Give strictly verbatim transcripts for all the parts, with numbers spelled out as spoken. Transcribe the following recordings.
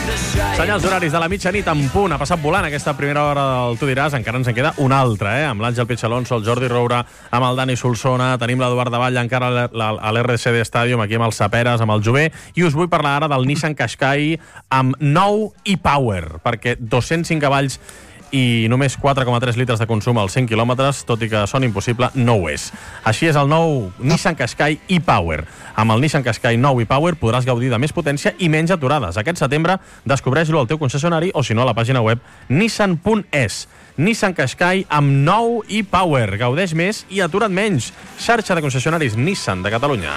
Senyals horaris de la mitjanit en punt. Ha passat volant aquesta primera hora del Tu diràs. Encara ens en queda una altra, eh? Amb l'Àngel Pichalonso, el Jordi Roura, amb el Dani Solsona. Tenim l'Eduard de Vall encara a l'R C D Stadium, aquí amb el Saperes, amb el Jové. I us vull parlar ara del Nissan Qashqai amb nou e-Power, perquè dos-cents cinc cavalls i només quatre coma tres litres de consum als cent quilòmetres, tot i que sona impossible, no ho és. Així és el nou Nissan Qashqai e-Power. Amb el Nissan Qashqai nou e-Power podràs gaudir de més potència i menys aturades. Aquest setembre descobreix-lo al teu concessionari o, si no, a la pàgina web nissan punt es. Nissan Qashqai amb nou e-Power. Gaudeix més i atura't menys. Xarxa de concessionaris Nissan de Catalunya.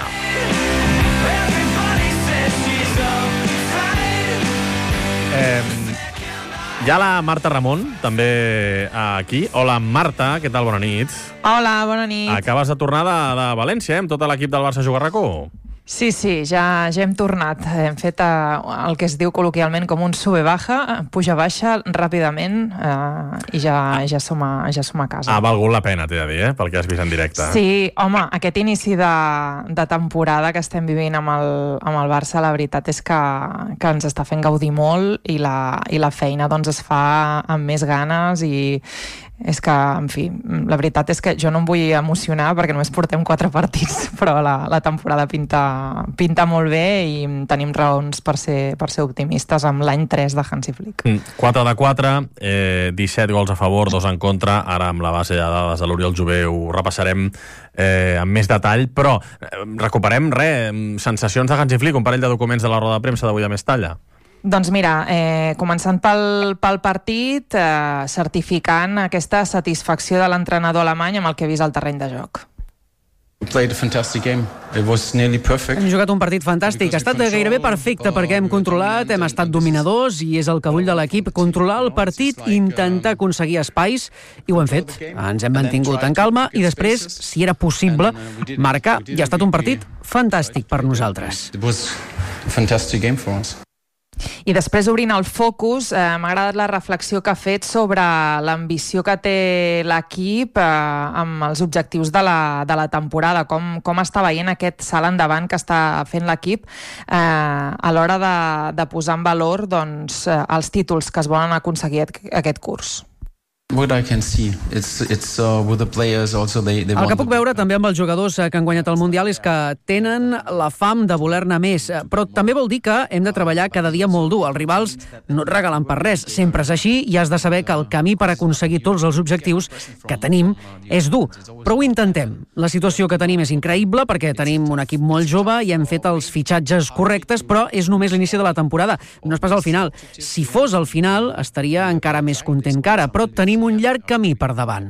Eh... Hi ha la Marta Ramon, també aquí. Hola, Marta, què tal? Bona nit. Hola, bona nit. Acabes de tornar de, de València, eh, amb tot l'equip del Barça a jugar racó. Sí, sí, ja, ja hem tornat. Hem fet uh, el que es diu col·loquialment com un sube-baja, puja-baixa ràpidament uh, i ja, ja, som a, ja som a casa. Ha valgut la pena, t'he de dir, eh, pel que has vist en directe. Sí, home, aquest inici de, de temporada que estem vivint amb el, amb el Barça, la veritat és que, que ens està fent gaudir molt i la, i la feina doncs, es fa amb més ganes i és que, en fi, la veritat és que jo no em vull emocionar perquè només portem quatre partits, però la, la temporada pinta, pinta molt bé i tenim raons per ser, per ser optimistes amb l'any tres de Hansi Flick. quatre de quatre, eh, disset gols a favor, dos en contra. Ara amb la base de dades de l'Oriol Jové ho repassarem eh, amb més detall, però eh, recuperem, res, sensacions de Hansi Flick, un parell de documents de la roda de premsa d'avui a Mestalla. Doncs mira, eh, començant pel, pel partit, eh, certificant aquesta satisfacció de l'entrenador alemany amb el que he vist al terreny de joc. Hem jugat un partit fantàstic, ha estat gairebé perfecte perquè hem controlat, hem estat dominadors i és el que vull de l'equip, controlar el partit i intentar aconseguir espais, i ho hem fet. Ens hem mantingut en calma i després, si era possible, marcar, i ha estat un partit fantàstic per nosaltres. I després, obrint el focus, eh, m'ha agradat la reflexió que ha fet sobre l'ambició que té l'equip eh, amb els objectius de la, de la temporada, com, com està veient aquest salt endavant que està fent l'equip eh, a l'hora de, de posar en valor doncs, eh, els títols que es volen aconseguir aquest, aquest curs. El que puc veure també amb els jugadors que han guanyat el Mundial és que tenen la fam de voler-ne més, però també vol dir que hem de treballar cada dia molt dur. Els rivals no et regalen per res, sempre és així i has de saber que el camí per aconseguir tots els objectius que tenim és dur, però ho intentem. La situació que tenim és increïble perquè tenim un equip molt jove i hem fet els fitxatges correctes, però és només l'inici de la temporada, no és pas al final. Si fos al final estaria encara més content que ara, però tenim un llarg camí per davant.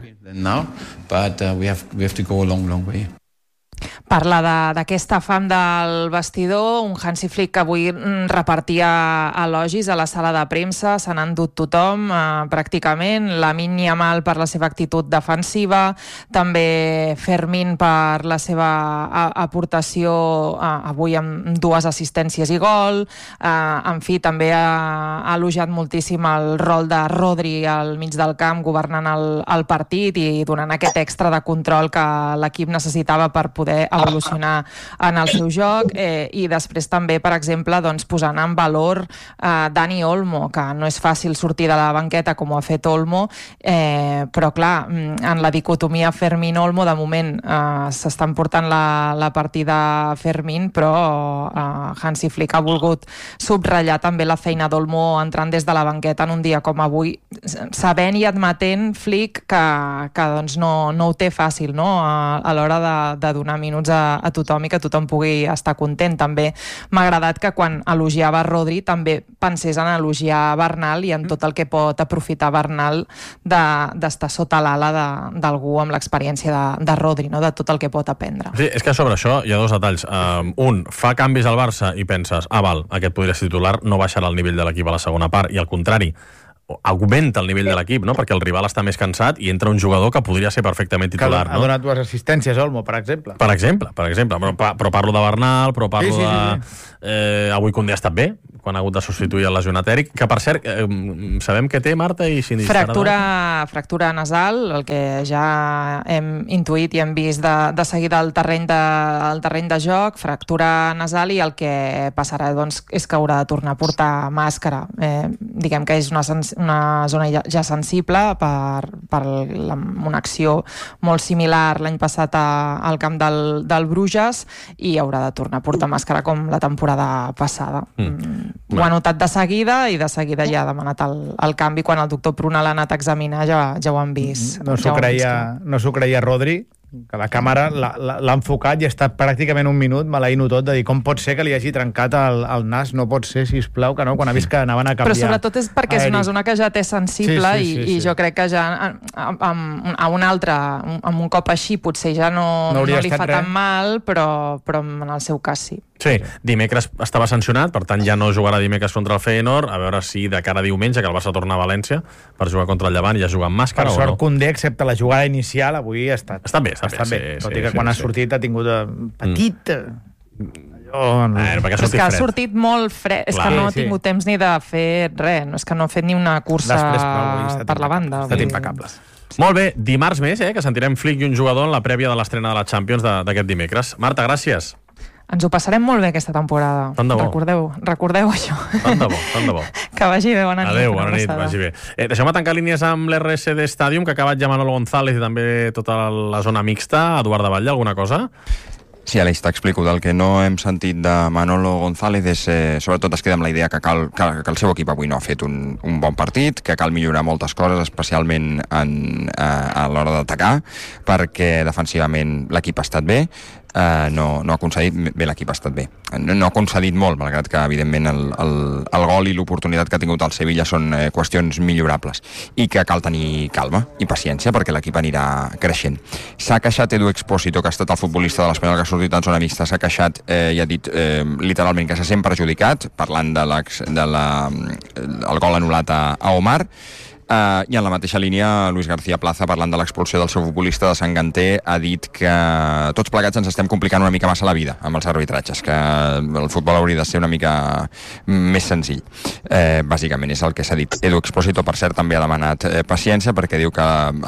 Parla d'aquesta fam del vestidor, un Hansi Flick que avui repartia elogis a la sala de premsa, se n'ha endut tothom eh, pràcticament, Lamine Yamal per la seva actitud defensiva, també Fermín per la seva aportació eh, avui amb dues assistències i gol, eh, en fi, també ha, ha elogiat moltíssim el rol de Rodri al mig del camp governant el, el partit i donant aquest extra de control que l'equip necessitava per poder evolucionar en el seu joc eh, i després també, per exemple, doncs, posant en valor eh, Dani Olmo, que no és fàcil sortir de la banqueta com ho ha fet Olmo, eh, però clar, en la dicotomia Fermín-Olmo de moment eh, s'estan portant la, la partida Fermín, però eh, Hansi Flick ha volgut subratllar també la feina d'Olmo entrant des de la banqueta en un dia com avui, sabent i admetent Flick que, que doncs, no, no ho té fàcil, no? a, a l'hora de, de donar minuts a, a tothom i que tothom pugui estar content. També m'ha agradat que quan elogiava Rodri també pensés en elogiar Bernal i en tot el que pot aprofitar Bernal d'estar de, sota l'ala d'algú amb l'experiència de, de Rodri, no? De tot el que pot aprendre. Sí, és que sobre això hi ha dos detalls. Um, un, fa canvis al Barça i penses, ah, val, aquest podria ser titular, no baixarà el nivell de l'equip a la segona part, i al contrari, augmenta el nivell de l'equip, no? Perquè el rival està més cansat i entra un jugador que podria ser perfectament titular. Que ha donat dues assistències, Olmo, per exemple. Per exemple, per exemple. Però, però parlo de Bernal, però parlo sí, sí, sí, sí. de... Eh, avui Koundé ha estat bé, quan ha hagut de substituir el lesionat Eric, que per cert, eh, sabem què té, Marta? I si fractura, fractura nasal, el que ja hem intuït i hem vist de, de seguida al terreny de, al terreny de joc, fractura nasal, i el que passarà doncs, és que haurà de tornar a portar màscara. Eh, diguem que és una, una zona ja, ja sensible per, per la, una acció molt similar l'any passat a, al camp del, del Bruges, i haurà de tornar a portar màscara com la temporada passada. Mm. Ho ha notat de seguida i de seguida ja ha demanat el, el canvi. Quan el doctor Pruna l'ha anat a examinar ja, ja ho han vist. No s'ho ja creia, no s'ho creia Rodri, que la càmera l'ha enfocat i ha estat pràcticament un minut maleint-ho tot, de dir com pot ser que li hagi trencat el, el nas, no pot ser, sisplau, que no, quan ha vist que anaven a canviar. Però sobretot és perquè és una zona que ja té sensible, sí, sí, sí, i, sí. i jo crec que ja amb, a un altre, amb un cop així, potser ja no, no, no li fa res. tan mal, però, però en el seu cas sí. Sí, dimecres estava sancionat, per tant ja no jugarà dimecres contra el Feyenoord, a veure si de cara a diumenge, que el Barça torna a València per jugar contra el Llevant, ja juga amb màscara per o sort, no. Koundé, excepte la jugada inicial, avui ha estat, està bé, està, està bé, bé, tot sí, i que sí, quan sí, ha sortit ha tingut petit mm. allò... No. Eh, però és que ha sortit molt fred, és Clar. que no ha Sí, sí. tingut temps ni de fer res, no, és que no ha fet ni una cursa Després, però, per la banda. ha estat impecables. Molt bé, dimarts més, eh, que sentirem Flick i un jugador en la prèvia de l'estrena de la Champions d'aquest dimecres. Marta, gràcies. Ens ho passarem molt bé aquesta temporada. Tant de bo. Recordeu, recordeu això. Tant de bo, tant de bo. Que vagi bé, bona nit. Adéu, bona nit, vagi bé. Eh, Deixeu-me tancar línies amb l'R S D Stadium, que ha acabat ja Manolo González i també tota la zona mixta. Eduard de Batlle, alguna cosa? Sí, Aleix, t'explico. Del que no hem sentit de Manolo González és, eh, sobretot es queda amb la idea que, cal, que, que el seu equip avui no ha fet un, un bon partit, que cal millorar moltes coses, especialment en, a, a l'hora d'atacar, perquè defensivament l'equip ha estat bé, Uh, no, no ha concedit bé, l'equip ha estat bé. No, no ha concedit molt, malgrat que evidentment el, el, el gol i l'oportunitat que ha tingut el Sevilla són eh, qüestions millorables, i que cal tenir calma i paciència perquè l'equip anirà creixent. S'ha queixat Edu Expósito, que ha estat el futbolista de l'Espanyol que ha sortit en zona mixta, s'ha queixat eh, i ha dit eh, literalment que se sent perjudicat, parlant de, de la, el gol anul·lat a, a Omar. Uh, I en la mateixa línia, Luis García Plaza, parlant de l'expulsió del seu futbolista de Sant Ganter, ha dit que tots plegats ens estem complicant una mica massa la vida amb els arbitratges, que el futbol hauria de ser una mica més senzill. Eh, bàsicament és el que s'ha dit. Edu Expósito, per cert, també ha demanat eh, paciència, perquè diu que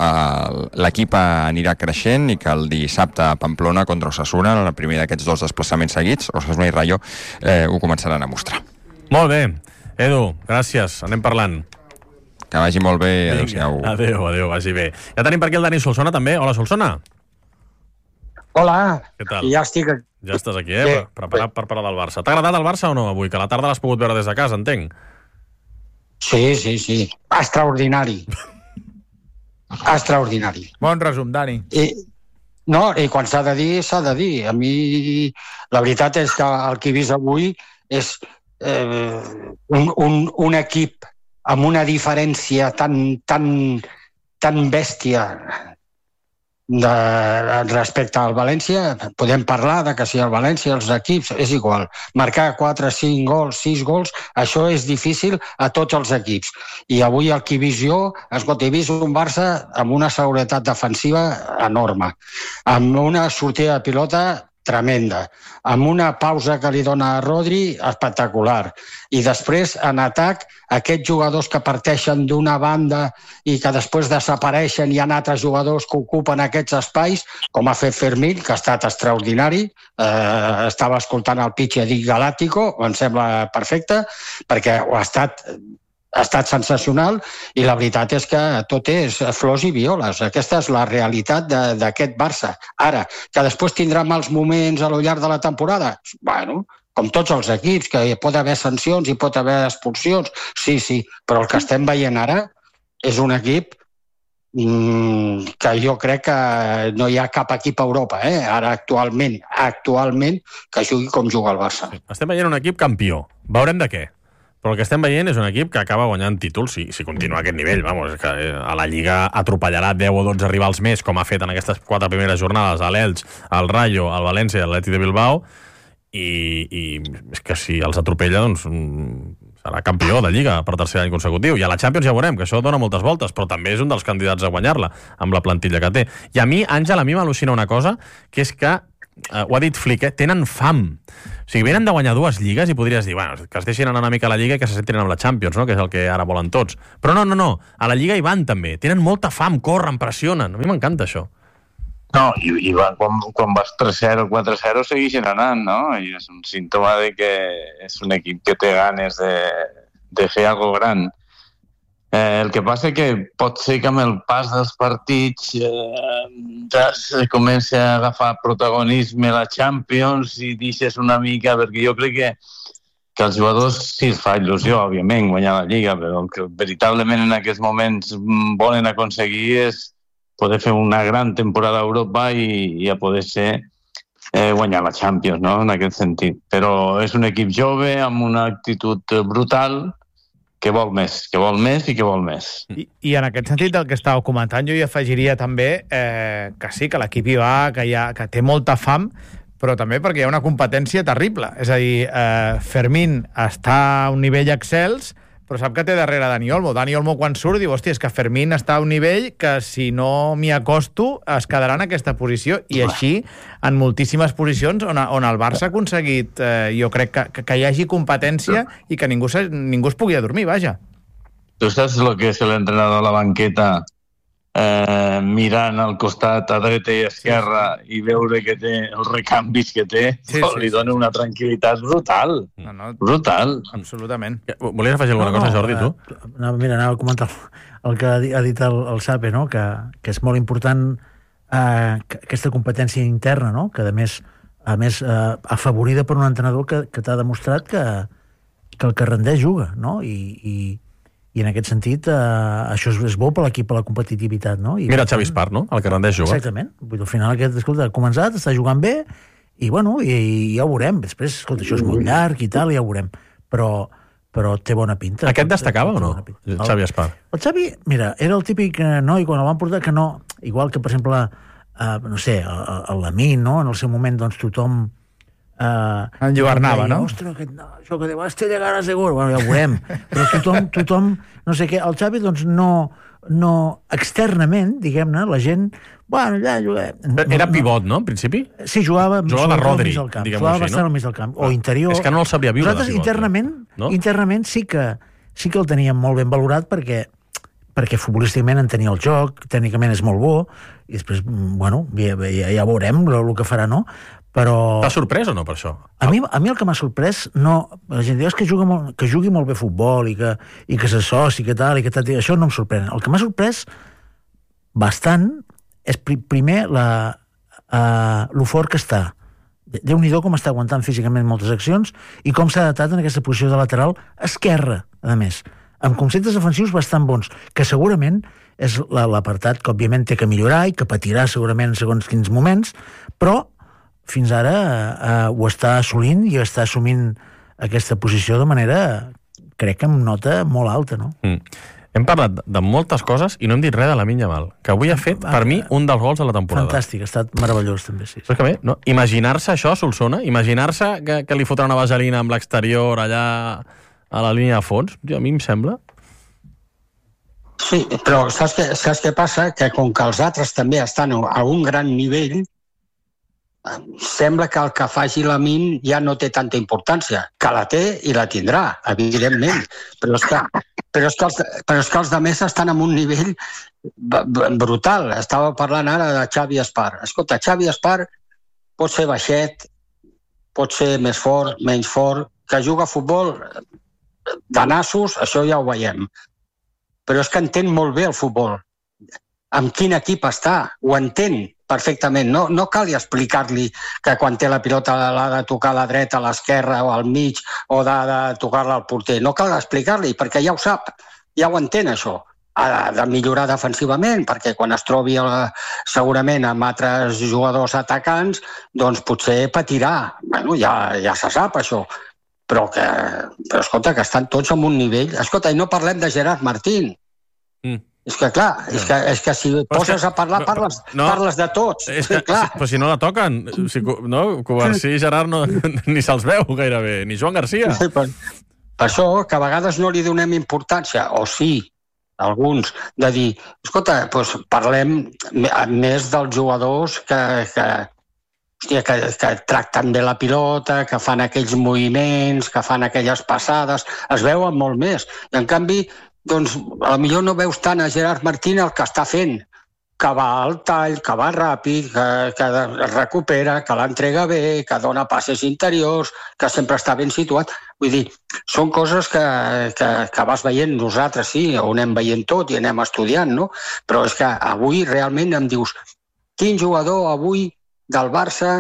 eh, l'equip anirà creixent i que el dissabte a Pamplona contra Osasuna, en el primer d'aquests dos desplaçaments seguits, Osasuna i Rayo, eh, ho començaran a mostrar. Molt bé. Edu, gràcies. Anem parlant. Que vagi molt bé, adéu-siau. Adéu, adéu, vagi bé. Ja tenim per aquí el Dani Solsona, també. Hola, Solsona. Hola. Què tal? Ja estic aquí. Ja estàs aquí, eh? Sí. Preparat per parlar del Barça. T'ha agradat el Barça o no, avui? Que a la tarda l'has pogut veure des de casa, entenc. Sí, sí, sí. Extraordinari. Extraordinari. Bon resum, Dani. I, no, i quan s'ha de dir, s'ha de dir. A mi, la veritat és que el que he vist avui és eh, un, un, un equip amb una diferència tan, tan, tan bèstia de, respecte al València. Podem parlar de que si el València, els equips, és igual. Marcar quatre, cinc gols, sis gols, això és difícil a tots els equips. I avui el que he vist jo, escolta, he vist un Barça amb una seguretat defensiva enorme, amb una sortida de pilota tremenda, amb una pausa que li dona a Rodri espectacular, i després en atac aquests jugadors que parteixen d'una banda i que després desapareixen, i hi ha altres jugadors que ocupen aquests espais, com ha fet Fermín, que ha estat extraordinari. Eh, estava escoltant el pitch Dic Galáctico, em sembla perfecte, perquè ho ha estat ha estat sensacional, i la veritat és que tot és flors i violes. Aquesta és la realitat d'aquest Barça. Ara, que després tindrà mals moments a lo llarg de la temporada, bueno, com tots els equips, que hi pot haver sancions, hi pot haver expulsions, sí, sí, però el que estem veient ara és un equip mmm, que jo crec que no hi ha cap equip a Europa, eh? Ara actualment, actualment, que jugui com juga el Barça. Estem veient un equip campió. Veurem de què. Però el que estem veient és un equip que acaba guanyant títols si, si continua a aquest nivell. Vamos, que a la Lliga atropellarà deu o dotze rivals més, com ha fet en aquestes quatre primeres jornades a l'Elx, al Rayo, al València i al Atlètic de Bilbao, i, i és que si els atropella, doncs serà campió de Lliga per tercer any consecutiu. I a la Champions ja veurem, que això dona moltes voltes, però també és un dels candidats a guanyar-la, amb la plantilla que té. I a mi, Àngel, a mi m'al·lucina una cosa, que és que uh, ho ha dit Flick, eh? Tenen fam. O sigui, venen de guanyar dues lligues i podries dir, bueno, que es deixin anar una mica a la Lliga i que se sentin amb la Champions, no? Que és el que ara volen tots. Però no, no, no, a la Lliga hi van també. Tenen molta fam, corren, pressionen. A mi m'encanta això. No, i, i va, quan, quan vas tres zero, quatre zero segueixen anant, no? I és un símptoma de que és un equip que té ganes de, de fer alguna gran. Eh, el que passa que pot ser que amb el pas dels partits eh, ja se comença a agafar protagonisme a la Champions i deixes una mica, perquè jo crec que, que els jugadors sí es fa il·lusió, òbviament, guanyar la Lliga, però el que veritablement en aquests moments volen aconseguir és poder fer una gran temporada a Europa i, i a poder ser eh, guanyar la Champions, no? En aquest sentit. Però és un equip jove amb una actitud brutal, que vol més, que vol més i que vol més. I, i en aquest sentit del que estàveu comentant, jo hi afegiria també eh, que sí, que l'equip hi va, que, hi ha, que té molta fam, però també perquè hi ha una competència terrible. És a dir, eh, Fermín està a un nivell excels, però sap que té darrere Dani Olmo. Dani Olmo quan surt diu, hòstia, és que Fermín està a un nivell que si no m'hi acosto es quedarà en aquesta posició, i així en moltíssimes posicions on, on el Barça ha aconseguit, eh, jo crec que, que, que hi hagi competència i que ningú, se, ningú es pugui adormir, vaja. Tu saps el que és l'entrenador a la banqueta eh, mirant al costat a dreta i a esquerra sí, sí. i veure que té els recanvis que té, sí, sí, li dona sí, una tranquil·litat brutal. No, no, brutal. Absolutament. Volies afegir alguna no, cosa, Jordi, tu? No, mira, anava a comentar el que ha dit el, el Sape, no? que, que és molt important eh, aquesta competència interna, no? Que a més, a més eh, afavorida per un entrenador que, que t'ha demostrat que, que el que rendeix juga, no? I, i I en aquest sentit, eh, això és, és bo per l'equip, per la competitivitat, no? I, mira Xavi Espart, no? El que rendeix juga. Exactament. Vull dir, al final aquest, escolta, ha començat, està jugant bé, i bueno, i, i ja ho veurem. Després, escolta, això és molt llarg i tal, i ja ho veurem. Però, però té bona pinta. Aquest destacava o no, el, Xavi Espart? El Xavi, mira, era el típic noi, quan el van portar, que no... Igual que, per exemple, eh, no sé, el, el Lamine, no? En el seu moment, doncs, tothom... Uh, en Lluernava, no? Ostres, aquest, no, això que diu, este llegarà segur, bueno, ja ho veurem, però tothom, tothom, no sé què, el Xavi, doncs, no, no externament, diguem-ne, la gent, bueno, ja juguem. Era pivot, no, en principi? Sí, jugava... Jugava de Rodri, diguem-ho així, no? Jugava bastant al mig del camp, o interior... És que no el sabria viure, nosaltres, de pivot. Internament, no? internament sí que, sí que el teníem molt ben valorat perquè perquè futbolísticament en tenia el joc, tècnicament és molt bo, i després, bueno, ja, ja, ja veurem el, el que farà, no? Però... T'ha sorprès o no, per això? A mi, a mi el que m'ha sorprès, no... La gent diu, és que, juga molt, que jugui molt bé futbol i que, i que s'associ, que tal, i que tal, i això no em sorprèn. El que m'ha sorprès bastant és pri, primer la, uh, lo fort que està. Déu-n'hi-do com està aguantant físicament moltes accions i com s'ha adaptat en aquesta posició de lateral esquerra, a més, amb conceptes defensius bastant bons, que segurament és l'apartat que òbviament té que millorar i que patirà segurament en segons quins moments, però fins ara eh, ho està assolint i està assumint aquesta posició de manera, crec que amb nota molt alta, no? Mm. Hem parlat de moltes coses i no hem dit res de Lamine Yamal, que avui ha fet, per mi, un dels gols de la temporada. Fantàstic, ha estat meravellós, també, sí. Però que bé, no? Imaginar-se això, Solsona, imaginar-se que, que li fotrà una vaselina amb l'exterior allà a la línia de fons, jo, a mi em sembla... Sí, però saps què, saps què passa? Que com que els altres també estan a un gran nivell, sembla que el que faci Lamine ja no té tanta importància, que la té i la tindrà, evidentment, però és que, però és que, els, però és que els altres estan en un nivell brutal. Estava parlant ara de Xavi Espart. Escolta, Xavi Espart pot ser baixet, pot ser més fort, menys fort, que juga a futbol de nassos, això ja ho veiem. Però és que entén molt bé el futbol. Amb quin equip està, ho entén perfectament. No, no cal explicar-li que quan té la pilota l'ha de tocar a la dreta, a l'esquerra o al mig o de, de tocar-la al porter. No cal explicar-li, perquè ja ho sap, ja ho entén això. Ha de millorar defensivament, perquè quan es trobi el, segurament amb altres jugadors atacants, doncs potser patirà. Bueno, ja, ja se sap això. Però, que, però escolta, que estan tots en un nivell... Escolta, i no parlem de Gerard Martín. Mm. És que, clar, és que, és que si però poses que, a parlar, parles, no, parles de tots. És que, clar. Però si no la toquen, si, no? Covarsí i Gerard no, ni se'ls veu gairebé, ni Joan Garcia. Sí, per, per això, que a vegades no li donem importància, o sí, alguns, de dir, escolta, doncs parlem més dels jugadors que... que... O hòstia, que, que tracten bé la pilota, que fan aquells moviments, que fan aquelles passades, es veuen molt més. I en canvi, doncs, a lo millor no veus tant a Gerard Martín el que està fent, que va al tall, que va ràpid, que, que recupera, que l'entrega bé, que dona passes interiors, que sempre està ben situat. Vull dir, són coses que, que, que vas veient nosaltres, sí, ho anem veient tot i anem estudiant, no? Però és que avui realment em dius quin jugador avui del Barça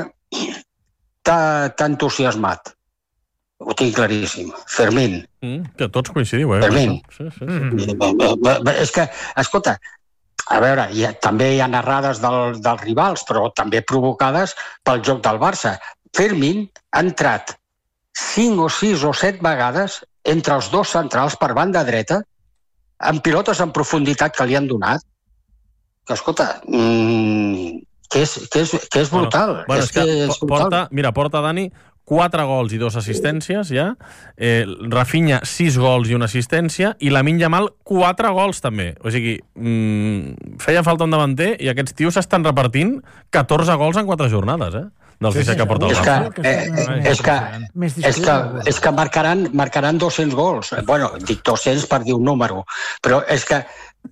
t'ha entusiasmat? Ho tinc claríssim. Fermín. Mm, que tots coincidiu, eh? Fermín. Sí, sí, sí. Mm. És que, escolta, a veure, hi ha, també hi ha errades del, dels rivals, però també provocades pel joc del Barça. Fermín ha entrat cinc o sis o set vegades entre els dos centrals per banda dreta amb pilotes en profunditat que li han donat. Que, escolta, mmm, que, és, que, és, que és brutal. Bueno, bueno, és, és que, que és brutal. Porta, mira, porta Dani quatre gols i dos assistències, ja. Eh, Rafinha, sis gols i una assistència, i Lamine Yamal, quatre gols, també. O sigui, mmm, feia falta un davanter, i aquests tios s'estan repartint catorze gols en quatre jornades, eh? Dels disset que porta el Barça. És que, eh, és que, és que, és que marcaran, marcaran dos-cents gols. Bueno, dic dos-cents per dir un número, però és que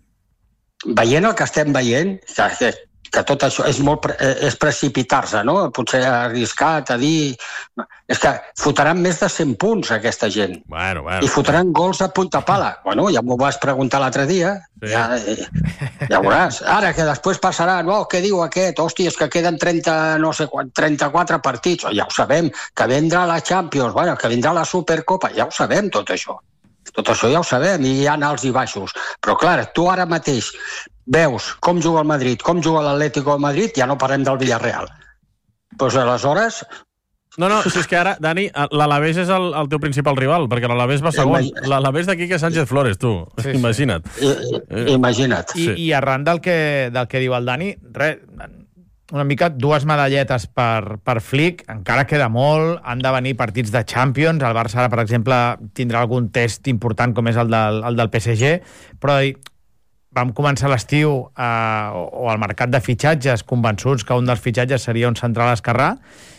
veient el que estem veient, que, que tot això és molt és precipitar-se, no? Potser arriscat a dir... És que fotran més de cent punts, aquesta gent. Bueno, bueno. I fotran gols a punta pala. Bueno, ja m'ho vas preguntar l'altre dia. Sí. Ja, ja veuràs. Ara, que després passarà, no, què diu aquest? Hòstia, és que queden trenta, no sé, trenta-quatre partits. Ja ho sabem, que vindrà la Champions, bueno, que vindrà la Supercopa. Ja ho sabem, tot això. Tot això ja ho sabem, i hi ha alts i baixos. Però, clar, tu ara mateix veus com juga el Madrid, com juga l'Atlético de Madrid, ja no parlem del Villarreal. Doncs aleshores... No, no, si és que ara, Dani, l'Alavés és el, el teu principal rival, perquè l'Alavés va segon. L'Alavés de Quique Sánchez Flores, tu. Sí, sí. Imagina't. I, imagina't. I, I arran del que, del que diu el Dani, res, una mica dues medalletes per, per Flick, encara queda molt, han de venir partits de Champions, el Barça, per exemple, tindrà algun test important com és el del, el del P S G, però vam començar l'estiu eh, o al mercat de fitxatges convençuts que un dels fitxatges seria un central esquerrà,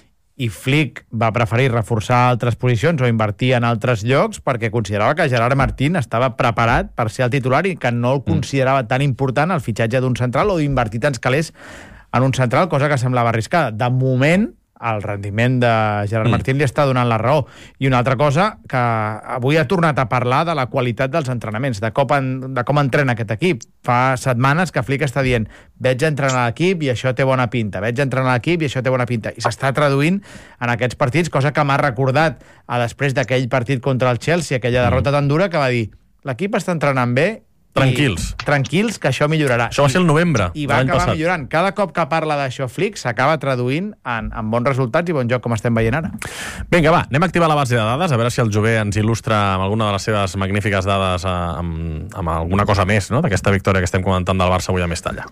i Flick va preferir reforçar altres posicions o invertir en altres llocs perquè considerava que Gerard Martín estava preparat per ser el titular i que no el considerava tan important el fitxatge d'un central o d'invertir tants calés en un central, cosa que semblava arriscada. De moment, el rendiment de Gerard mm. Martín li està donant la raó. I una altra cosa, que avui ha tornat a parlar de la qualitat dels entrenaments, de com, en, de com entrena aquest equip. Fa setmanes que Flick està dient veig a entrenar l'equip i això té bona pinta, veig a entrenar l'equip i això té bona pinta. I s'està traduint en aquests partits, cosa que m'ha recordat a després d'aquell partit contra el Chelsea, aquella derrota mm. tan dura, que va dir l'equip està entrenant bé, tranquils. Tranquils, que això millorarà. Això va ser el novembre. I va acabar passat. millorant. Cada cop que parla d'això Flick s'acaba traduint en, en bons resultats i bon joc, com estem veient ara. Vinga, va, anem a activar la base de dades, a veure si el Jové ens il·lustra amb alguna de les seves magnífiques dades, amb, amb alguna cosa més, no?, d'aquesta victòria que estem comentant del Barça avui a Mestalla.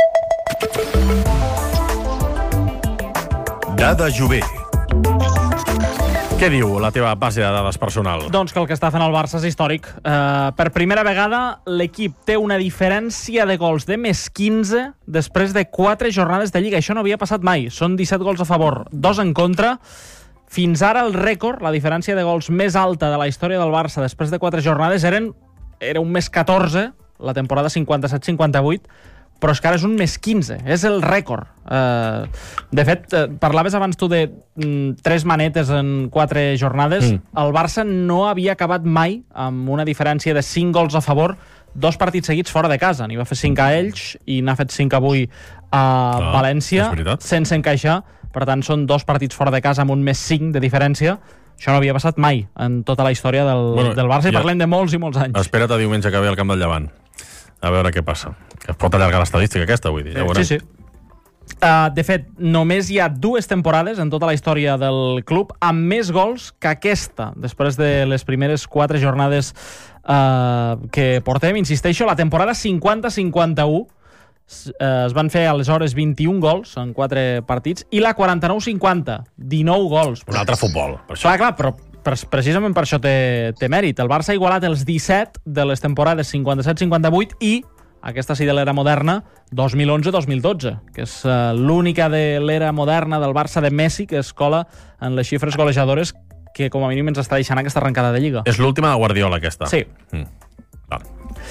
Dada Jové. Què diu la teva base de dades personal? Doncs que el que està fent el Barça és històric. Uh, per primera vegada, l'equip té una diferència de gols de més quinze després de quatre jornades de Lliga. Això no havia passat mai. Són disset gols a favor, dos en contra. Fins ara el rècord, la diferència de gols més alta de la història del Barça després de quatre jornades eren, era un més catorze, la temporada cinquanta-set cinquanta-vuit, però és que ara és un més quinze, és el rècord. Uh, de fet, uh, parlaves abans tu de mm, tres manetes en quatre jornades. Mm. El Barça no havia acabat mai amb una diferència de cinc gols a favor, dos partits seguits fora de casa. N'hi va fer cinc a Elx i n'ha fet cinc avui a ah, València, sense encaixar. Per tant, són dos partits fora de casa amb un més cinc de diferència. Això no havia passat mai en tota la història del, bueno, del Barça, i ja parlem de molts i molts anys. Espera't a diumenge que ve al camp del Llevant. A veure què passa. Que es pot allargar l'estadística aquesta, vull dir. Ja sí, sí. Uh, de fet, només hi ha dues temporades en tota la història del club amb més gols que aquesta, després de les primeres quatre jornades uh, que portem. Insisteixo, la temporada cinquanta cinquanta-u uh, es van fer aleshores vint-i-un gols en quatre partits, i la quaranta-nou cinquanta, dinou gols. Un altre futbol. Per això. Clar, clar, però precisament per això té, té mèrit. El Barça ha igualat els disset de les temporades cinquanta-set cinquanta-vuit i aquesta sí de l'era moderna, dos mil onze dos mil dotze, que és uh, l'única de l'era moderna del Barça de Messi que es cola en les xifres golejadores que com a mínim ens està deixant aquesta arrencada de Lliga. És l'última de Guardiola, aquesta. Sí. Mm. Vale.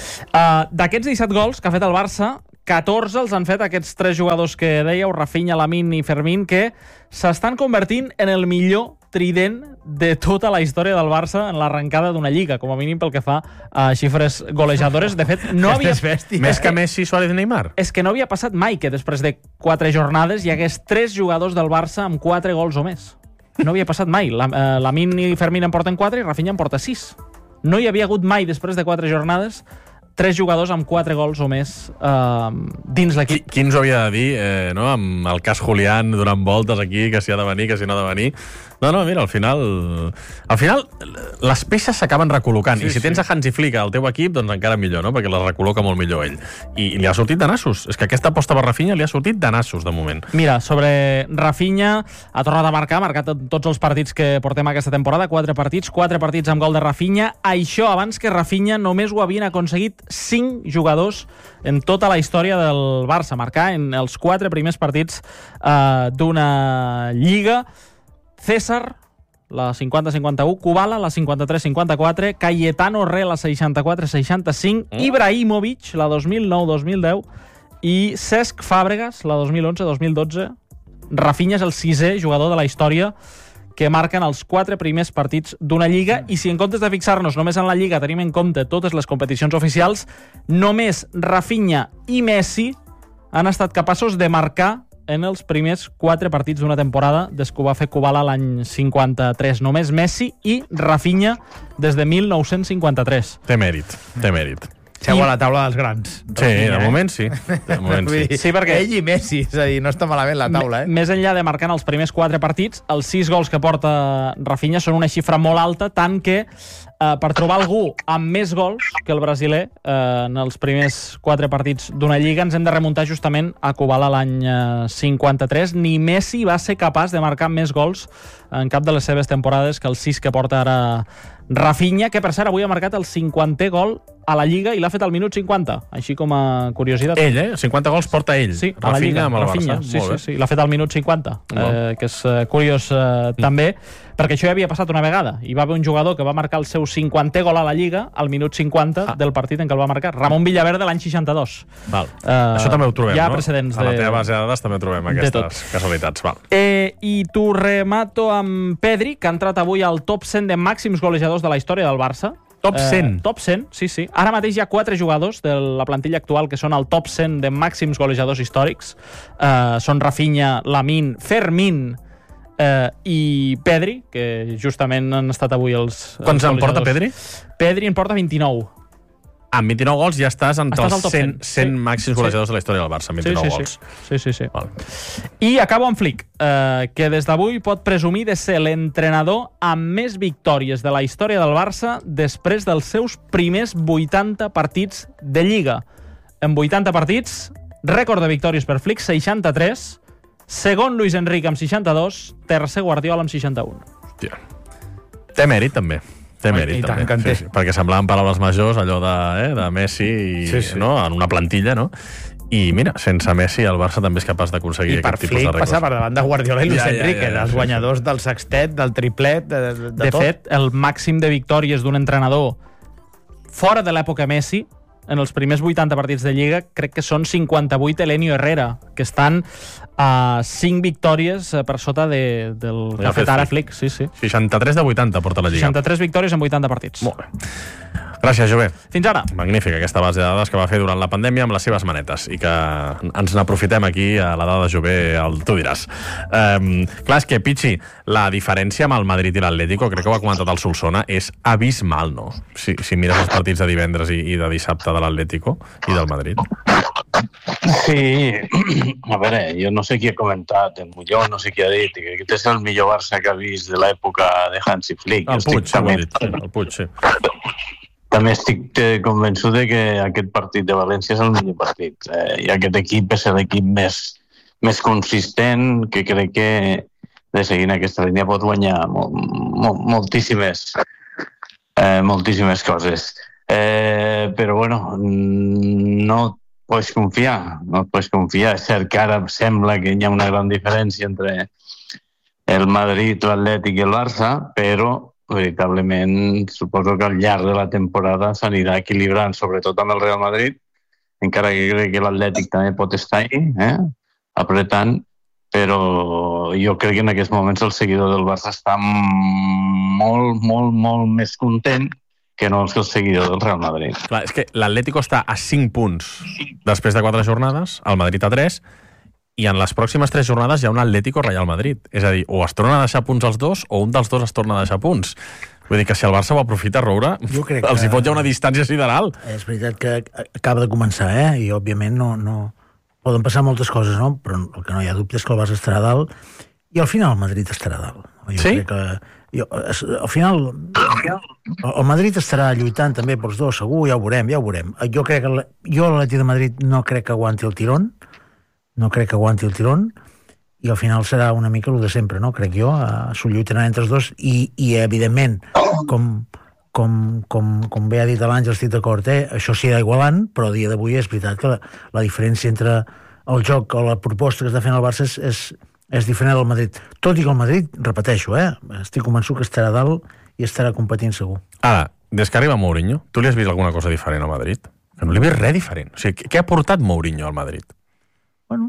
Uh, D'aquests disset gols que ha fet el Barça, catorze els han fet aquests tres jugadors que dèieu, Rafinha, Lamine i Fermín, que s'estan convertint en el millor trident de tota la història del Barça en l'arrencada d'una Lliga, com a mínim pel que fa a xifres golejadores. De fet, no havia... Bèstia, Més eh? que Messi, Suárez i Neymar. És que no havia passat mai que després de quatre jornades hi hagués tres jugadors del Barça amb quatre gols o més. No havia passat mai. La, uh, Lamine i Fermín en porten quatre i Rafinha en porta sis. No hi havia hagut mai, després de quatre jornades, tres jugadors amb quatre gols o més uh, dins l'equip. Qui, qui ens ho havia de dir, eh, no? Amb el cas Julián donant voltes aquí, que si ha de venir, que si no ha de venir. No, no, mira, al final... Al final, les peces s'acaben recol·locant. Sí, I si sí. tens a Hansi Flick al teu equip, doncs encara millor, no? Perquè les recol·loca molt millor ell. I, i li ha sortit de nassos. És que aquesta aposta per Rafinha li ha sortit de nassos, de moment. Mira, sobre Rafinha, ha tornat a marcar, ha marcat tots els partits que portem aquesta temporada, quatre partits, quatre partits amb gol de Rafinha. Això abans que Rafinha només ho havien aconseguit cinc jugadors en tota la història del Barça, marcar en els quatre primers partits eh, d'una Lliga. César, la cinquanta cinquanta-u, Kubala, la cinquanta-tres cinquanta-quatre, Cayetano Re, la seixanta-quatre seixanta-cinc, mm. Ibrahimovic, la dos mil nou dos mil deu, i Cesc Fàbregas, la dos mil onze dos mil dotze. Rafinha és el sisè jugador de la història que marquen els quatre primers partits d'una Lliga, i si en comptes de fixar-nos només en la Lliga tenim en compte totes les competicions oficials, només Rafinha i Messi han estat capaços de marcar en els primers quatre partits d'una temporada des que ho va fer Kubala l'any cinquanta-tres. Només Messi i Rafinha des de mil nou-cents cinquanta-tres. Té mèrit, té mèrit. Seu a la taula dels grans. Sí, de moment sí. De moment sí. Sí, perquè ell i Messi, és a dir, no està malament la taula, eh? Més enllà de marcar en els primers quatre partits, els sis gols que porta Rafinha són una xifra molt alta, tant que eh, per trobar algú amb més gols que el brasiler eh, en els primers quatre partits d'una Lliga ens hem de remuntar justament a Kubala l'any eh, cinquanta-tres. Ni Messi va ser capaç de marcar més gols en cap de les seves temporades que els sis que porta ara Rafinha, que per cert avui ha marcat el cinquantè gol a la Lliga i l'ha fet al minut cinquanta, així com a curiositat. Ell, eh? cinquanta gols porta ell. Sí, a la Lliga, amb el Rafinha, Barça. Sí, sí, sí, l'ha fet al minut cinquanta, eh, que és eh, curiós eh, mm. també, perquè això ja havia passat una vegada. Hi va haver un jugador que va marcar el seu cinquantè gol a la Lliga al minut cinquanta ah. del partit en què el va marcar. Ramon Villaverde l'any seixanta-dos. Val. Eh, això també ho trobem, hi ha no? Precedents a la de... teva base de dades també trobem aquestes casualitats. Val. Eh, I t'ho remato amb Pedri, que ha entrat avui al top cent de màxims golejadors de la història del Barça. Top cent? Eh, top cent, sí, sí. Ara mateix hi ha quatre jugadors de la plantilla actual que són al top cent de màxims golejadors històrics. Eh, són Rafinha, Lamine, Fermín eh, i Pedri, que justament han estat avui els... Quants en porta Pedri? Pedri en porta vint-i-nou. Amb vint-i-nou gols ja estàs entre estàs els cent, cent sí. màxims golejadors sí. de la història del Barça, amb vint-i-nou sí, sí, gols. Sí, sí, sí. Val. I acabo amb Flick, eh, que des d'avui pot presumir de ser l'entrenador amb més victòries de la història del Barça després dels seus primers vuitanta partits de Lliga. En vuitanta partits, rècord de victòries per Flick, seixanta-tres, segon Luis Enrique amb seixanta-dos, tercer Guardiola amb seixanta-un. Hòstia. Té mèrit, també. Té mèrit, I també. tant, sí, sí. Perquè semblaven paraules majors, allò de, eh, de Messi i, sí, sí. No? En una plantilla, no? I mira, sense Messi el Barça també és capaç d'aconseguir aquest tipus de rècords. I per Flick passar per davant de Guardiola i Luis ja, ja, Enrique, ja, ja, dels sí, guanyadors sí. del sextet, del triplet, de, de, de, de tot. fet, el màxim de victòries d'un entrenador fora de l'època Messi en els primers vuitanta partits de Lliga crec que són cinquanta-vuit Elenio Herrera, que estan a cinc victòries per sota de, del que ha fet ara Flick. Sí, sí. seixanta-tres de vuitanta porta la Lliga. seixanta-tres victòries en vuitanta partits. Molt bé. Gràcies, Jové. Fins ara. Magnífica aquesta base de dades que va fer durant la pandèmia amb les seves manetes i que ens n'aprofitem aquí a la dada de Jové, el tu diràs. Um, clar, és que, Pichi, la diferència amb el Madrid i l'Atlético, crec que ho ha comentat el Solsona, és abismal, no? Si, si mires els partits de divendres i, i de dissabte de l'Atlético i del Madrid. Sí, a veure, jo no sé qui ha comentat, el Molló, no sé qui ha dit, que aquest és el millor Barça que ha vist de l'època de Hansi Flick. El Puig, ho ha dit, el Puig, sí. També estic convençut de que aquest partit de València és el millor partit. Eh, I aquest equip és l'equip més, més consistent, que crec que de seguir en aquesta línia pot guanyar molt, molt, moltíssimes, eh, moltíssimes coses. Eh, però, bueno, no pots confiar, no et pots confiar. És cert que ara sembla que hi ha una gran diferència entre el Madrid, l'Atlètic i el Barça, però veritablement suposo que al llarg de la temporada s'anirà equilibrant, sobretot amb el Real Madrid, encara que crec que l'Atlètic també pot estar ahí, eh? apretant, però jo crec que en aquests moments el seguidor del Barça està molt, molt, molt més content que no el seguidor del Real Madrid. Clar, és que l'Atlético està a cinc punts després de quatre jornades, el Madrid a tres, i en les pròximes tres jornades hi ha un Atlético-Real Madrid. És a dir, o es tornen a deixar punts els dos, o un dels dos es torna a deixar punts. Vull dir que si el Barça ho aprofita, Roura, que... els hi fot ja una distància sideral. És veritat que acaba de començar, eh? I òbviament no, no... poden passar moltes coses, no? Però el que no hi ha dubte és que el Barça estarà dalt i al final el Madrid estarà dalt. Jo sí? Crec que... Jo, al final el Madrid estarà lluitant també pels dos, segur, ja ho veurem, ja ho veurem. Jo crec que jo l'Atlètic de Madrid no crec que aguanti el tirón, no crec que aguanti el tirón, i al final serà una mica el de sempre, no? Crec jo, s'ho lluitaran entre els dos, i, i evidentment, com, com, com, com bé ha dit l'Àngel, estic d'acord, eh? Això s'hi irà igualant, però a dia d'avui és veritat que la, la diferència entre el joc o la proposta que està fent el Barça és, és, és diferent del Madrid. Tot i que el Madrid, repeteixo, eh? Estic convençut que estarà dalt i estarà competint segur. Ara, des que arriba Mourinho, tu li has vist alguna cosa diferent al Madrid? Que no li he vist res diferent. O sigui, què ha portat Mourinho al Madrid? Bueno,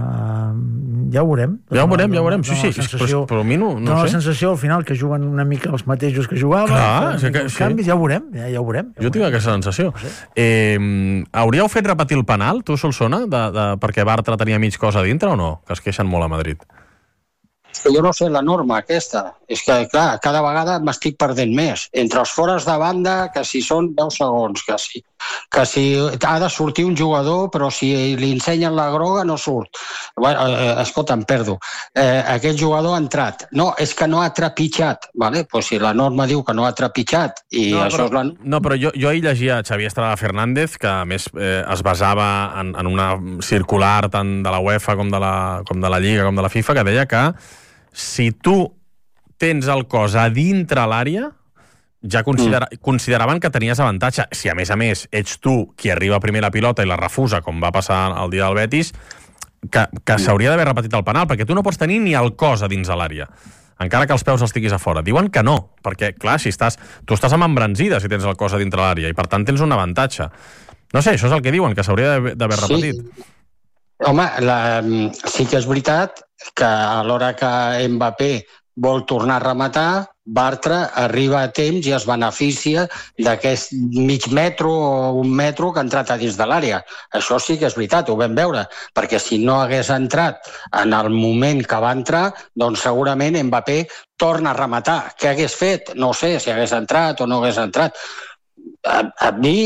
uh, ja ho veurem. Ja ho veurem, ja ho veurem, sí, sí. Sensació, però, però a mi no, no, no sé. La sensació al final que juguen una mica els mateixos que jugaven, clar, que, que, sí. Canvis, ja ho veurem, ja, ja ho veurem. Ja jo tinc aquesta sensació. No sé. eh, hauríeu fet repetir el penal, tu, Solsona, de, de, perquè Bartra tenia mig cosa a dintre o no? Que es queixen molt a Madrid. Jo no sé la norma aquesta. És que, clar, cada vegada m'estic perdent més. Entre els fores de banda, que si són deu segons, que si, que si ha de sortir un jugador, però si li ensenyen la groga no surt. Bueno, eh, escolta, em perdo. Eh, aquest jugador ha entrat. No, és que no ha trepitjat. Vale? Pues si la norma diu que no ha trepitjat i no, això però, és la... No, però jo, jo ahir llegia Xavier Estrada Fernández, que a més eh, es basava en, en una circular tant de la UEFA com de la, com de la Lliga com de la FIFA, que deia que si tu tens el cos a dintre l'àrea, ja considera, mm. consideraven que tenies avantatge. Si, a més a més, ets tu qui arriba primer la pilota i la refusa, com va passar el dia del Betis, que, que s'hauria d'haver repetit el penal, perquè tu no pots tenir ni el cos a dins de l'àrea, encara que els peus els tinguis a fora. Diuen que no, perquè, clar, si estàs, tu estàs amb embranzida si tens el cos a dintre l'àrea, i per tant tens un avantatge. No sé, això és el que diuen, que s'hauria d'haver repetit. Sí. Home, la, sí que és veritat que a l'hora que Mbappé vol tornar a rematar, Bartra arriba a temps i es beneficia d'aquest mig metro o un metro que ha entrat a dins de l'àrea. Això sí que és veritat, ho vam veure, perquè si no hagués entrat en el moment que va entrar, doncs segurament Mbappé torna a rematar. Què hagués fet? No sé, si hagués entrat o no hagués entrat. A, a mi,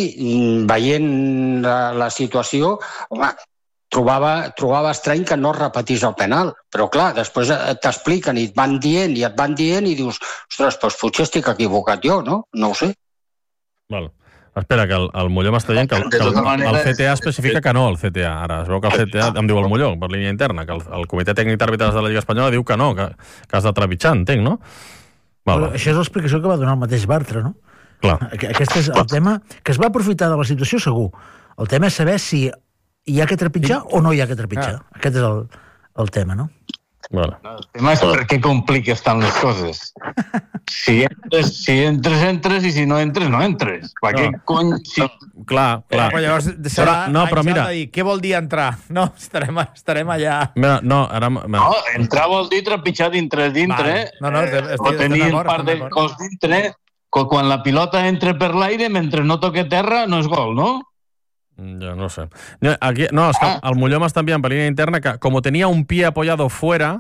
veient la, la situació, home, Trobava, trobava estrany que no repetís el penal, però clar, després t'expliquen i et van dient i et van dient i dius, ostres, doncs potser estic equivocat jo, no? No ho sé. Val. Espera, que el, el Molló m'està dient que, el, que el, el C T A especifica que no, el C T A. Ara es veu que el C T A, em diu el Molló, per línia interna, que el, el Comitè Tècnic d'Àrbitres de la Lliga Espanyola diu que no, que, que has de trepitjar, entenc, no? Val, val. Això és l'explicació que va donar el mateix Bartra, no? Clar. Aquest és el tema, que es va aprofitar de la situació segur. El tema és saber si hi ha que trepitjar o no hi ha que trepitjar. Ah. Aquest és el, el tema, no? Vale. El tema és per què compliques tant les coses. Si entres, si entres, entres, i si no entres, no entres. Per què no. cony... Si... Clar, clar. Però llavors serà però, no, però mira... dir, què vol dir entrar? No, estarem, estarem allà... Mira, no, ara... No, entrar vol dir trepitjar dintre, dintre. Vale. No, no, estic, o tenir un part del cos dintre. Quan la pilota entra per l'aire, mentre no toque terra, no és gol, no? Ja no sé. No, aquí, no, és que ah. el Molló m'està enviant per línia interna que, com tenia un pie apoyado fuera,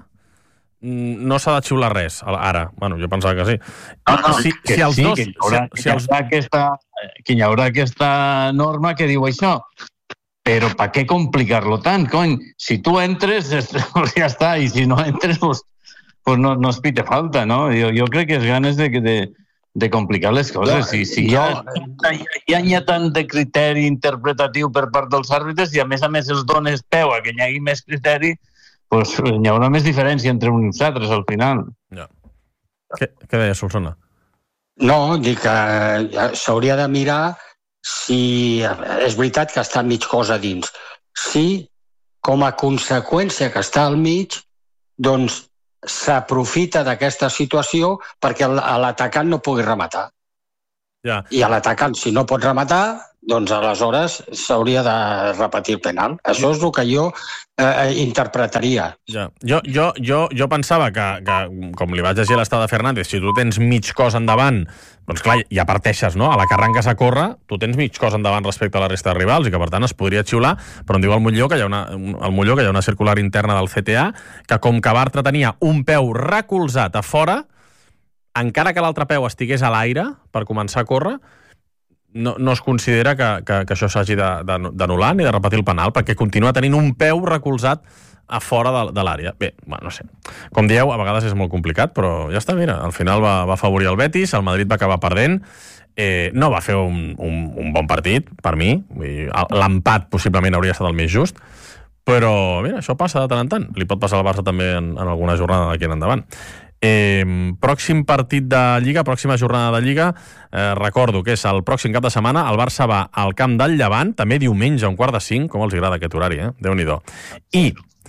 no s'ha de xiular res, ara. Bueno, jo pensava que sí. No, no, si, que si els sí, dos... que hi haurà, si, que si els... hi haurà aquesta, que hi haurà aquesta norma que diu això. Però per què complicar-lo tant, cony? Si tu entres, ja està, i si no entres, pues, pues no, no es pite falta, no? Jo, jo crec que és ganes de... de de complicar les coses. Si, si hi, ha, hi, ha, hi ha tant de criteri interpretatiu per part dels àrbitres i a més a més els dones peu a que hi hagi més criteri, doncs hi haurà més diferència entre uns i uns altres al final. Ja. Què, què deia Solsona? No, dic que s'hauria de mirar si... És veritat que està mig cos a dins, si com a conseqüència que està al mig, doncs s'aprofita d'aquesta situació perquè l'atacant no pugui rematar. Ja. I l'atacant, si no pot rematar, doncs aleshores s'hauria de repetir el penal. Això és el que jo eh, interpretaria. Ja. Jo, jo, jo, jo pensava que, que, com li vaig llegir a l'Estada Fernández, si tu tens mig cos endavant, doncs clar, ja parteixes, no? A la que arranques a córrer, tu tens mig cos endavant respecte a la resta de rivals i que, per tant, es podria xiular, però em diu el Molló que hi ha una, el Molló que hi ha una circular interna del C T A que, com que Bartra tenia un peu recolzat a fora, encara que l'altre peu estigués a l'aire per començar a córrer, no, no es considera que, que, que això s'hagi d'anul·lar ni de repetir el penal, perquè continua tenint un peu recolzat a fora de, de l'àrea. Bé, bueno, no sé. Com dieu, a vegades és molt complicat, però ja està, mira, al final va, va afavorir el Betis, el Madrid va acabar perdent, eh, no va fer un, un, un bon partit, per mi, l'empat possiblement hauria estat el més just, però, mira, això passa de tant en tant. Li pot passar al Barça també en, en alguna jornada d'aquí en endavant. Eh, pròxim partit de Lliga, pròxima jornada de Lliga, eh, recordo que és el pròxim cap de setmana. El Barça va al camp del Llevant, també diumenge a un quart de cinc, com els agrada aquest horari, eh? Déu-n'hi-do. I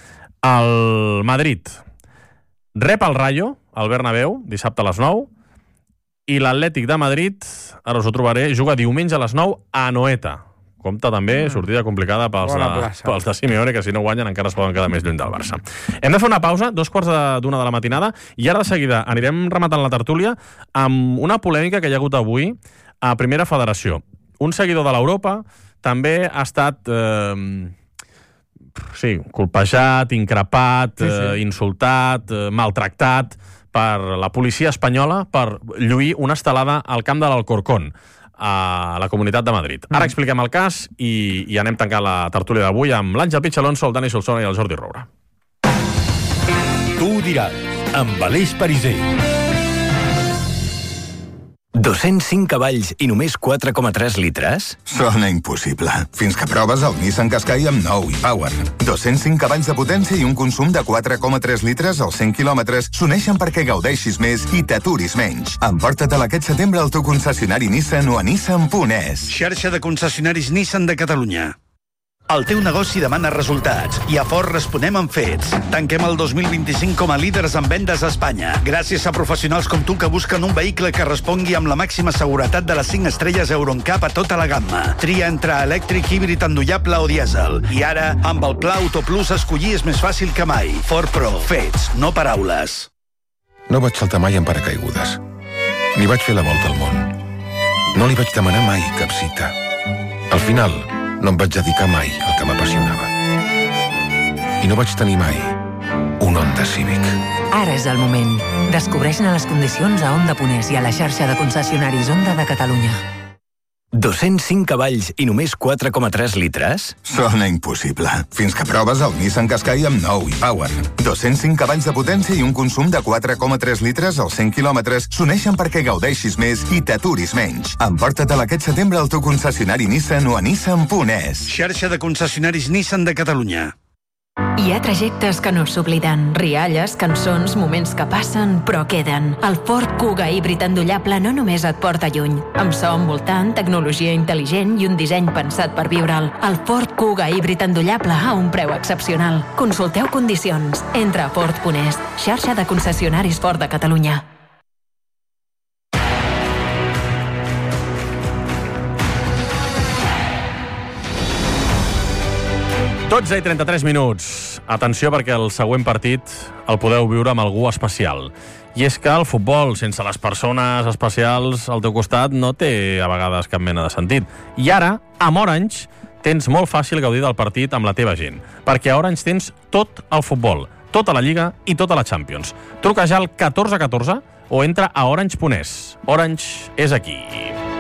el Madrid rep el Rayo al Bernabéu dissabte a les nou, i l'Atlètic de Madrid, ara us ho trobaré, juga diumenge a les nou a Anoeta. Compte també, sortida complicada pels de, pels de Simeone, que si no guanyen encara es poden quedar més lluny del Barça. Hem de fer una pausa, dos quarts d'una de la matinada, i ara de seguida anirem rematant la tertúlia amb una polèmica que hi ha hagut avui a Primera Federació. Un seguidor de l'Europa també ha estat eh, sí, colpejat, increpat, sí, sí. Eh, insultat, eh, maltractat per la policia espanyola per lluir una estelada al camp de l'Alcorcón, a la Comunitat de Madrid. Ara expliquem el cas i, i anem tancant la tertúlia d'avui amb l'Àngel Pichalonso, el Dani Solsona i el Jordi Roura. Tu ho diràs, amb Aleix Pariser. dos-cents cinc cavalls i només quatre coma tres litres? Sona impossible. Fins que proves el Nissan Qashqai amb nou i Power. dos-cents cinc cavalls de potència i un consum de quatre coma tres litres als cent quilòmetres s'uneixen perquè gaudeixis més i t'aturis menys. Emporta-te'l aquest setembre al teu concessionari Nissan o a nissan punt es. Xarxa de concessionaris Nissan de Catalunya. El teu negoci demana resultats i a Ford responem amb fets. Tanquem el dos mil vint-i-cinc com a líders en vendes a Espanya, gràcies a professionals com tu que busquen un vehicle que respongui amb la màxima seguretat de les cinc estrelles Euro N C A P a tota la gamma. Tria entre elèctric, híbrid endollable o dièsel. I ara, amb el Pla Auto Plus, escollir és més fàcil que mai. Ford Pro. Fets, no paraules. No vaig saltar mai en paracaigudes. Ni vaig fer la volta al món. No li vaig demanar mai cap cita. Al final, no em vaig dedicar mai al que m'apassionava. I no vaig tenir mai un Honda Civic. Ara és el moment. Descobreix-ne les condicions a Honda Ponés i a la xarxa de concessionaris Honda de Catalunya. dos-cents cinc cavalls i només quatre coma tres litres? Sona impossible. Fins que proves el Nissan Qashqai amb nou i Power. dos-cents cinc cavalls de potència i un consum de quatre coma tres litres als cent quilòmetres s'uneixen perquè gaudeixis més i t'aturis menys. Emporta-te'l aquest setembre al teu concessionari Nissan o a nissan punt es. Xarxa de concessionaris Nissan de Catalunya. Hi ha trajectes que no s'obliden, rialles, cançons, moments que passen però queden. El Ford Kuga híbrid endollable no només et porta lluny. Amb so envoltant, tecnologia intel·ligent i un disseny pensat per viure'l. El Ford Kuga híbrid endollable a un preu excepcional. Consulteu condicions. Entra a Ford punt es, xarxa de concessionaris Ford de Catalunya. dotze i trenta-tres minuts. Atenció, perquè el següent partit el podeu viure amb algú especial. I és que el futbol, sense les persones especials al teu costat, no té a vegades cap mena de sentit. I ara, amb Orange, tens molt fàcil gaudir del partit amb la teva gent. Perquè a Orange tens tot el futbol, tota la Lliga i tota la Champions. Truca ja al catorze catorze o entra a orange punt es. Orange és aquí.